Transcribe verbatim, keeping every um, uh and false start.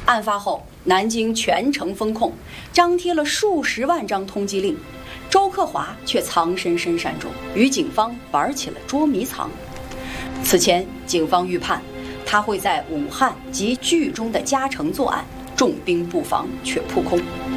案发后，南京全城封控，张贴了数十万张通缉令，周克华却藏身深山中，与警方玩起了捉迷藏。此前，警方预判他会在武汉及剧中的嘉诚作案，重兵布防却扑空。